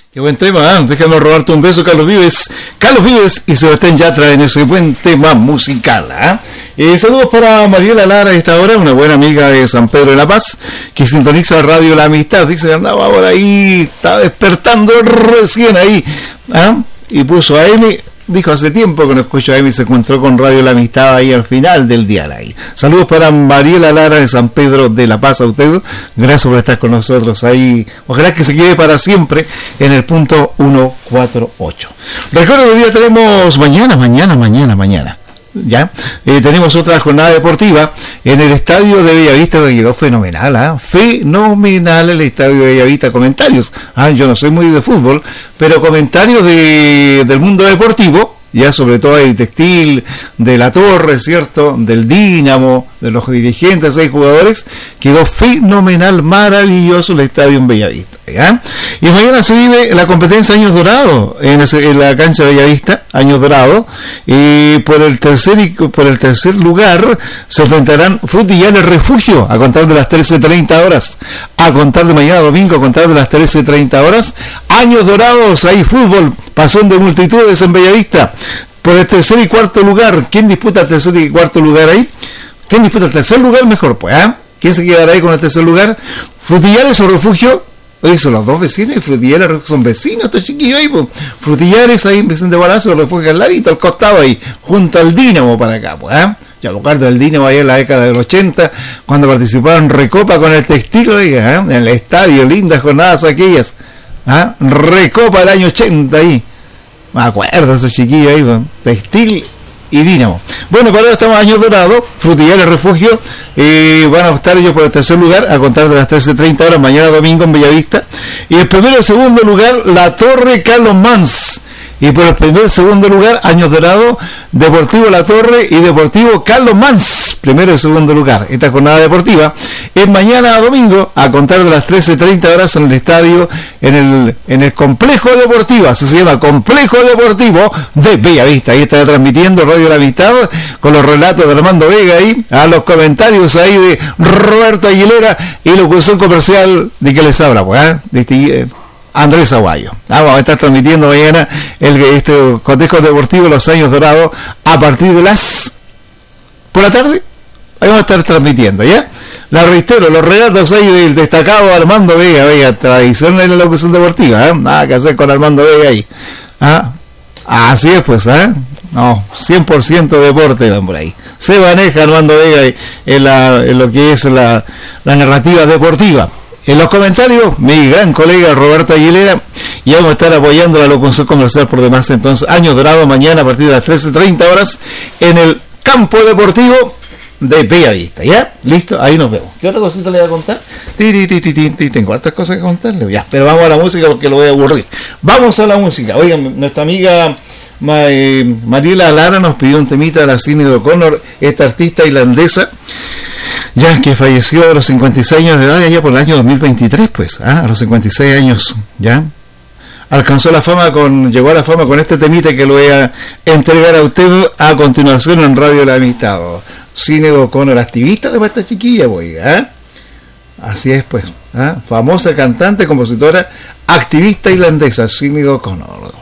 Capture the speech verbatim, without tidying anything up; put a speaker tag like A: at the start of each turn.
A: Qué buen tema, ¿eh? Déjame robarte un beso, Carlos Vives. Carlos Vives y Sebastián Yatra en ese buen tema musical. ¿eh? Eh, saludos para Mariela Lara a esta hora, una buena amiga de San Pedro de la Paz, que sintoniza Radio La Amistad. Dice que andaba ahora ahí, está despertando recién ahí. ¿eh? Y puso a Emi. Dijo hace tiempo que no escucho a Emi, se encontró con Radio La Amistad ahí al final del día. Ahí. Saludos para Mariela Lara de San Pedro de la Paz a usted. Gracias por estar con nosotros ahí. Ojalá que se quede para siempre en el punto ciento cuarenta y ocho. Recuerdo que hoy día tenemos mañana, mañana, mañana, mañana. Ya, eh, tenemos otra jornada deportiva en el estadio de Bellavista, que quedó fenomenal, ¿eh? fenomenal el estadio de Bellavista. Comentarios, ah, yo no soy muy de fútbol, pero comentarios de, del mundo deportivo, ya sobre todo el textil, de la Torre, ¿cierto? Del Dínamo, de los dirigentes, seis jugadores, quedó fenomenal, maravilloso el estadio en Bellavista, ¿ya? Y mañana se vive la competencia Años Dorados en, ese, en la cancha de Bellavista, Años Dorados, y por el tercer y por el tercer lugar se enfrentarán Frutillar Refugio a contar de las trece treinta horas, a contar de mañana domingo, a contar de las trece treinta horas, Años Dorados, ahí fútbol, pasión de multitudes en Bellavista. Por el tercer y cuarto lugar, ¿quién disputa el tercer y cuarto lugar ahí? ¿Quién disputa el tercer lugar mejor? Pues, ¿ah? ¿eh? ¿Quién se quedará ahí con el tercer lugar? ¿Frutillares o Refugio? Oye, son los dos vecinos y Frutillares son vecinos, estos chiquillos ahí, pues. Frutillares ahí en Vicente Palacio, Refugio al ladito, al costado ahí, junto al Dínamo para acá, pues, ¿ah? ¿eh? Ya lo del Dínamo ahí en la década del ochenta, cuando participaron en Recopa con el textil, oiga, ¿eh? En el estadio, lindas jornadas aquellas, ¿ah? ¿eh? Recopa del año ochenta ahí. Me acuerdo esos chiquillos ahí, con textil y Dínamo. Bueno, para ahora estamos a Años Dorados, Frutillar Refugio, eh, van a estar ellos por el tercer lugar, a contar de las trece treinta horas, mañana domingo en Bellavista. Y el primero y segundo lugar, La Torre Carlos Mans. Y por el primer y segundo lugar, Años Dorados, Deportivo La Torre y Deportivo Carlos Mans. Primero y segundo lugar. Esta jornada deportiva es mañana domingo, a contar de las trece treinta horas en el estadio, en el en el Complejo Deportivo, así se llama, Complejo Deportivo de Bellavista. Ahí estará transmitiendo Radio La Amistad con los relatos de Armando Vega ahí, a los comentarios ahí de Roberto Aguilera y locución comercial de que les habla, pues, ¿eh? de este, Andrés Aguayo. Ah, vamos a estar transmitiendo mañana el este cotejo deportivo Los Años Dorados a partir de las por la tarde. Ahí vamos a estar transmitiendo, ¿ya? La reitero, los relatos ahí del destacado Armando Vega, Vega, tradición en la locución deportiva, ¿eh? Nada que hacer con Armando Vega ahí. Ah, así es, pues, ¿eh? No, cien por ciento deporte, hombre, ahí. Se maneja Armando Vega en, la, en lo que es la, la narrativa deportiva. En los comentarios, mi gran colega Roberto Aguilera, y vamos a estar apoyando la locución comercial por demás. Entonces, Años Dorados mañana a partir de las trece treinta horas en el campo deportivo de Bellavista, ¿ya? ¿Listo? Ahí nos vemos. ¿Qué otra cosita le voy a contar? Ti, ti, ti, ti, ti. Tengo hartas cosas que contarle, ya. Pero vamos a la música porque lo voy a aburrir. Vamos a la música. Oigan, nuestra amiga Mariela Lara nos pidió un temita de la Sinéad O'Connor, esta artista irlandesa, ya que falleció a los cincuenta y seis años de edad, ya por el año dos mil veintitrés, pues, ¿ah? A los cincuenta y seis años, ya. Alcanzó la fama con, llegó a la fama con este temita que lo voy a entregar a usted a continuación en Radio La Amistad. Sinéad O'Connor, activista de esta chiquilla, pues, ¿ah? Así es, pues, ¿ah? Famosa cantante, compositora, activista irlandesa, Sinéad O'Connor.